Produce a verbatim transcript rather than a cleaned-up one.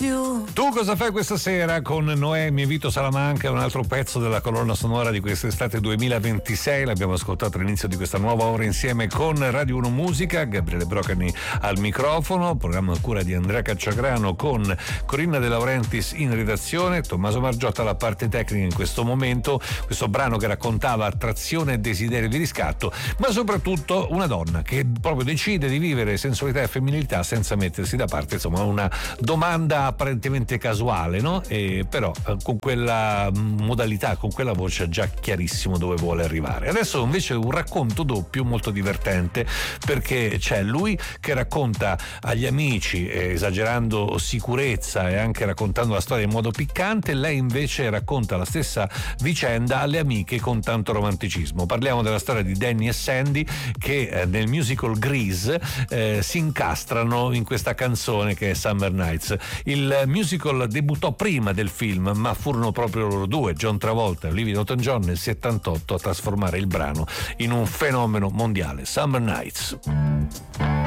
più. Tu cosa fai questa sera con Noemi e Vito Salamanca? Un altro pezzo della colonna sonora di quest'estate duemilaventisei. L'abbiamo ascoltato all'inizio di questa nuova ora insieme con Radio uno Musica. Gabriele Brocani al microfono, programma a cura di Andrea Cacciagrano con Corinna De Laurentiis in redazione, Tommaso Margiotta alla parte tecnica in questo momento. Questo brano che raccontava attrazione e desiderio di riscatto, ma soprattutto una donna che proprio decide di vivere sensualità e femminilità senza mettersi da parte, insomma una domanda apparentemente casuale, no? E però eh, con quella modalità, con quella voce già chiarissimo dove vuole arrivare. Adesso invece un racconto doppio molto divertente, perché c'è lui che racconta agli amici, eh, esagerando sicurezza e anche raccontando la storia in modo piccante, lei invece racconta la stessa vicenda alle amiche con tanto romanticismo. Parliamo della storia di Danny e Sandy che eh, nel musical Grease eh, si incastrano in questa canzone che è Summer Nights. Il musical debuttò prima del film, ma furono proprio loro due, John Travolta e Olivia Newton-John, nel settantotto a trasformare il brano in un fenomeno mondiale. Summer Nights.